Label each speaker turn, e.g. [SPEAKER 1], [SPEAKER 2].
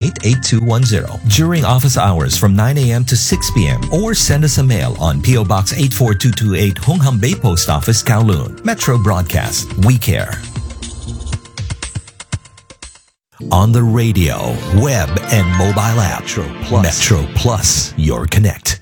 [SPEAKER 1] 0917-258-8210 during office hours from 9 a.m. to 6 p.m. or send us a mail on P.O. Box 84228 Hongham Bay Post Office, Kowloon. Metro Broadcast. We care. On the radio, web, and mobile app. Metro Plus, your connect.